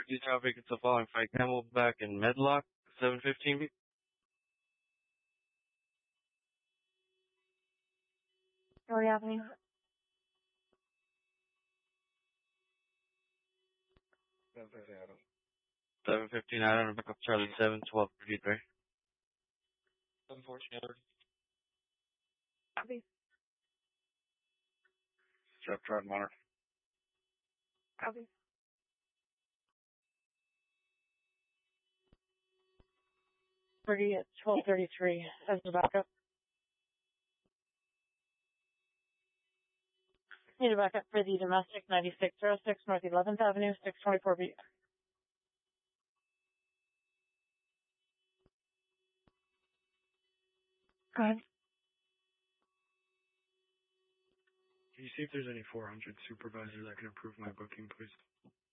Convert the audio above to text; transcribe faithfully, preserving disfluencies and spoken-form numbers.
These now vacants the following flight: Camelback and Medlock, seven fifteen. Story Avenue. seven fifteen Adam, back up Charlie seven, twelve thirty-three. seven fourteen Edward. Copy. Drop Trot Monitor. Copy. Thirty at twelve thirty-three as the backup. Need a backup for the domestic ninety-six oh six North eleventh Avenue, six twenty-four B. Go ahead. Can you see if there's any four hundred supervisor that can approve my booking, please?